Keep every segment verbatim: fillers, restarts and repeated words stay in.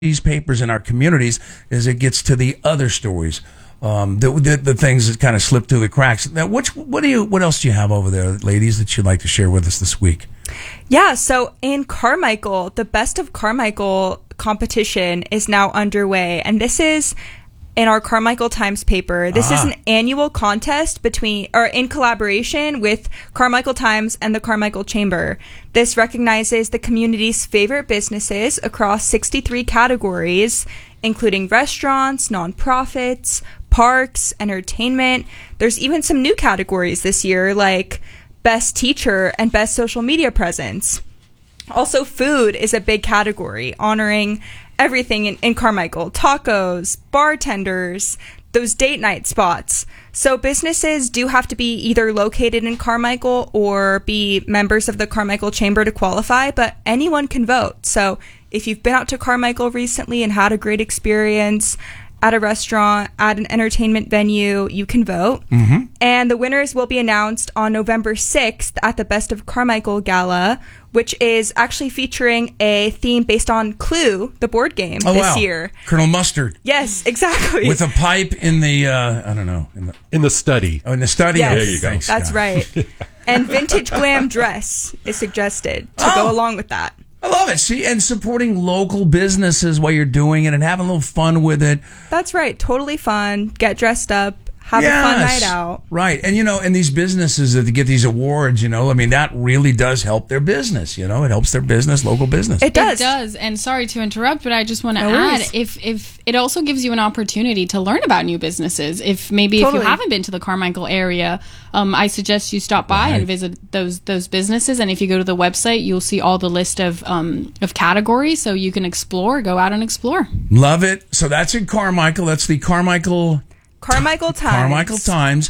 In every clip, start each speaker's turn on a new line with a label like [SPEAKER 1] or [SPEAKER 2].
[SPEAKER 1] these papers in our communities as it gets to the other stories, um, the, the the things that kind of slip through the cracks. Now, which what do you what else do you have over there, ladies, that you'd like to share with us this week?
[SPEAKER 2] Yeah, so in Carmichael, the Best of Carmichael competition is now underway, and this is in our Carmichael Times paper. This ah. is an annual contest between, or in collaboration with Carmichael Times and the Carmichael Chamber. This recognizes the community's favorite businesses across sixty-three categories, including restaurants, nonprofits, parks, entertainment. There's even some new categories this year, like Best Teacher and Best Social Media Presence. Also, food is a big category, honoring everything in, in Carmichael. Tacos, bartenders, those date night spots. So businesses do have to be either located in Carmichael or be members of the Carmichael Chamber to qualify, but anyone can vote. So if you've been out to Carmichael recently and had a great experience at a restaurant, at an entertainment venue, you can vote. Mm-hmm. And the winners will be announced on November sixth at the Best of Carmichael Gala, which is actually featuring a theme based on Clue, the board game,
[SPEAKER 1] oh,
[SPEAKER 2] this
[SPEAKER 1] wow.
[SPEAKER 2] year.
[SPEAKER 1] Colonel Mustard.
[SPEAKER 2] Yes, exactly.
[SPEAKER 1] With a pipe in the, uh, I don't know. In the,
[SPEAKER 3] in the study.
[SPEAKER 1] Oh, in the study?
[SPEAKER 2] Yes,
[SPEAKER 3] there you go.
[SPEAKER 1] Thanks,
[SPEAKER 2] that's
[SPEAKER 1] God.
[SPEAKER 2] right. And vintage glam dress is suggested to
[SPEAKER 1] oh.
[SPEAKER 2] go along with that.
[SPEAKER 1] I love it. See, and supporting local businesses while you're doing it and having a little fun with it.
[SPEAKER 2] That's right. Totally fun. Get dressed up. Have
[SPEAKER 1] yes.
[SPEAKER 2] a fun night out.
[SPEAKER 1] Right. And, you know, and these businesses that get these awards, you know, I mean, that really does help their business. You know, it helps their business, local business.
[SPEAKER 2] It does.
[SPEAKER 4] It does. And sorry to interrupt, but I just want to
[SPEAKER 2] No
[SPEAKER 4] add,
[SPEAKER 2] worries.
[SPEAKER 4] if if it also gives you an opportunity to learn about new businesses. If maybe
[SPEAKER 2] Totally.
[SPEAKER 4] if you haven't been to the Carmichael area, um, I suggest you stop by
[SPEAKER 1] Right.
[SPEAKER 4] and visit those those businesses. And if you go to the website, you'll see all the list of um, of categories, so you can explore, go out and explore.
[SPEAKER 1] Love it. So that's in Carmichael. That's the Carmichael...
[SPEAKER 2] Carmichael Times.
[SPEAKER 1] Carmichael Times.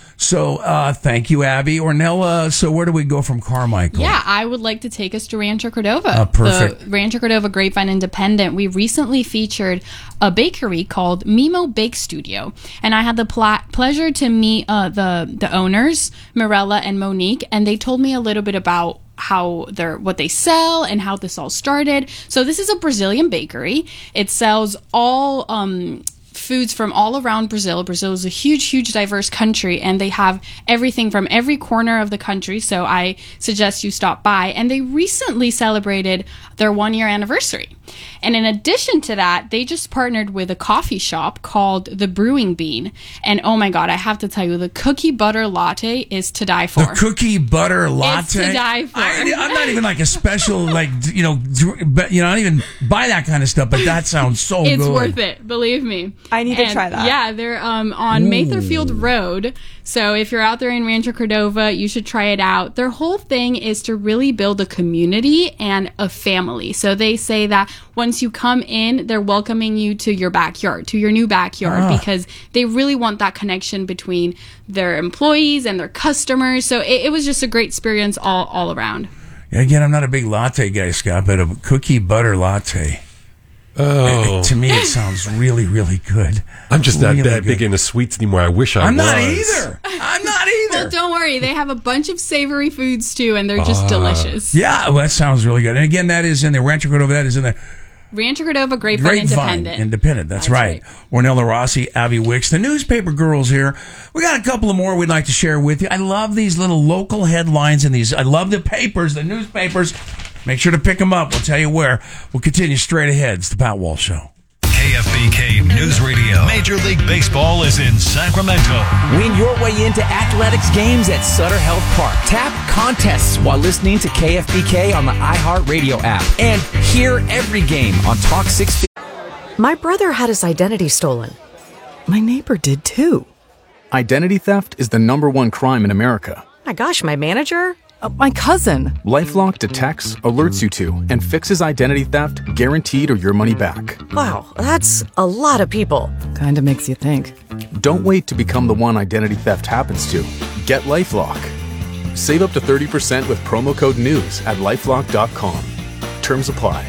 [SPEAKER 1] So uh, thank you, Abby. Ornella, so where do we go from Carmichael?
[SPEAKER 4] Yeah, I would like to take us to Rancho Cordova.
[SPEAKER 1] Uh, perfect.
[SPEAKER 4] The Rancho Cordova Grapevine Independent. We recently featured a bakery called Mimo Bake Studio. And I had the pl- pleasure to meet uh, the, the owners, Mirella and Monique, and they told me a little bit about how they're what they sell and how this all started. So this is a Brazilian bakery. It sells all um foods from all around Brazil. Brazil is a huge, huge, diverse country, and they have everything from every corner of the country, so I suggest you stop by. And they recently celebrated their one-year anniversary. And in addition to that, they just partnered with a coffee shop called The Brewing Bean. And oh my God, I have to tell you, the cookie butter latte is to die for.
[SPEAKER 1] The cookie butter latte?
[SPEAKER 4] It's to die for.
[SPEAKER 1] I, I'm not even like a special, like, you know, but you know, I don't even buy that kind of stuff, but that sounds so
[SPEAKER 4] it's
[SPEAKER 1] good.
[SPEAKER 4] It's worth it, believe me.
[SPEAKER 2] I need
[SPEAKER 4] and
[SPEAKER 2] to try that.
[SPEAKER 4] Yeah, they're um, on
[SPEAKER 1] Ooh.
[SPEAKER 4] Matherfield Road. So if you're out there in Rancho Cordova, you should try it out. Their whole thing is to really build a community and a family. So they say that once you come in, they're welcoming you to your backyard, to your new backyard,
[SPEAKER 1] ah.
[SPEAKER 4] because they really want that connection between their employees and their customers. So it, it was just a great experience all, all around.
[SPEAKER 1] Again, I'm not a big latte guy, Scott, but a cookie butter latte.
[SPEAKER 3] Oh.
[SPEAKER 1] To me, it sounds really, really good.
[SPEAKER 3] I'm just not
[SPEAKER 1] really
[SPEAKER 3] that
[SPEAKER 1] good.
[SPEAKER 3] big into sweets anymore. I wish I
[SPEAKER 1] I'm
[SPEAKER 3] was.
[SPEAKER 1] not either. I'm not either.
[SPEAKER 4] Well, don't worry. They have a bunch of savory foods, too, and they're just
[SPEAKER 3] Uh,
[SPEAKER 4] delicious.
[SPEAKER 1] Yeah, well, that sounds really good. And again, that is in the Rancho Cordova. That is in the
[SPEAKER 4] Rancho Cordova Grapevine,
[SPEAKER 1] Grapevine
[SPEAKER 4] Independent.
[SPEAKER 1] Independent. That's,
[SPEAKER 4] That's
[SPEAKER 1] right.
[SPEAKER 4] right.
[SPEAKER 1] Ornella Rossi, Abby Wicks, the newspaper girls here. We got a couple of more we'd like to share with you. I love these little local headlines and these. I love the papers, the newspapers. Make sure to pick them up. We'll tell you where. We'll continue straight ahead. It's the Pat Walsh Show.
[SPEAKER 5] K F B K News Radio. Major League Baseball is in Sacramento.
[SPEAKER 6] Win your way into athletics games at Sutter Health Park. Tap contests while listening to K F B K on the iHeartRadio app. And hear every game on Talk six fifty.
[SPEAKER 7] My brother had his identity stolen. My neighbor did too.
[SPEAKER 8] Identity theft is the number one crime in America.
[SPEAKER 7] My gosh, my manager?
[SPEAKER 8] Uh, my cousin. LifeLock detects, alerts you to, and fixes identity theft guaranteed or your money back.
[SPEAKER 7] Wow, that's a lot of people.
[SPEAKER 8] Kinda makes you think. Don't wait to become the one identity theft happens to. Get LifeLock. Save up to thirty percent with promo code NEWS at lifelock dot com. Terms apply.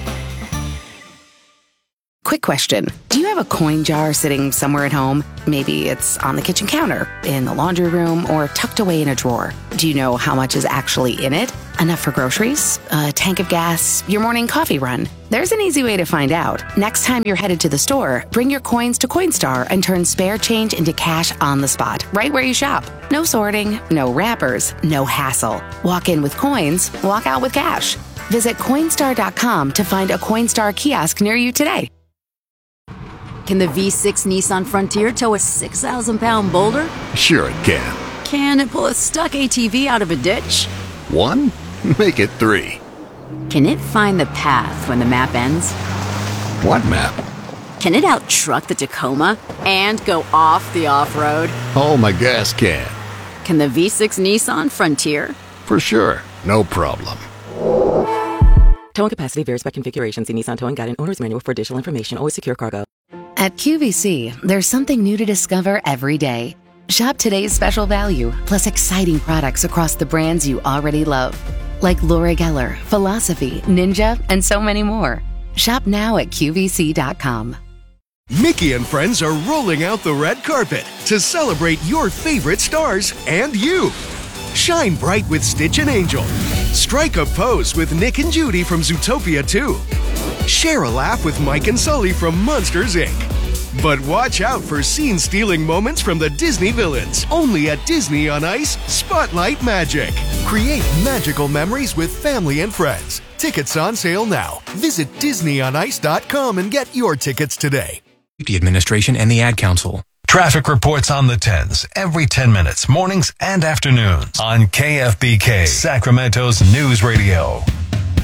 [SPEAKER 9] Quick question. Do you have a coin jar sitting somewhere at home? Maybe it's on the kitchen counter, in the laundry room, or tucked away in a drawer. Do you know how much is actually in it? Enough for groceries, a tank of gas, your morning coffee run? There's an easy way to find out. Next time you're headed to the store, bring your coins to Coinstar and turn spare change into cash on the spot, right where you shop. No sorting, no wrappers, no hassle. Walk in with coins, walk out with cash. Visit Coinstar dot com to find a Coinstar kiosk near you today.
[SPEAKER 10] Can the V six Nissan Frontier tow a six thousand pound boulder?
[SPEAKER 11] Sure it can.
[SPEAKER 10] Can it pull a stuck A T V out of a ditch?
[SPEAKER 11] One? Make it three.
[SPEAKER 10] Can it find the path when the map ends?
[SPEAKER 11] What map?
[SPEAKER 10] Can it out-truck the Tacoma and go off the off-road?
[SPEAKER 11] Oh, my gas can.
[SPEAKER 10] Can the V six Nissan Frontier?
[SPEAKER 11] For sure. No problem.
[SPEAKER 12] Towing capacity varies by configuration. See Nissan Towing Guide and Owner's Manual for additional information. Always secure cargo.
[SPEAKER 9] At Q V C, there's something new to discover every day. Shop today's special value, plus exciting products across the brands you already love. Like Laura Geller, Philosophy, Ninja, and so many more. Shop now at Q V C dot com.
[SPEAKER 13] Mickey and friends are rolling out the red carpet to celebrate your favorite stars and you. Shine bright with Stitch and Angel. Strike a pose with Nick and Judy from Zootopia two. Share a laugh with Mike and Sully from Monsters, Incorporated. But watch out for scene-stealing moments from the Disney villains. Only at Disney on Ice, Spotlight Magic. Create magical memories with family and friends. Tickets on sale now. Visit Disney on Ice dot com and get your tickets today.
[SPEAKER 14] Safety Administration and the Ad Council.
[SPEAKER 5] Traffic reports on the tens every ten minutes, mornings and afternoons on K F B K, Sacramento's News Radio.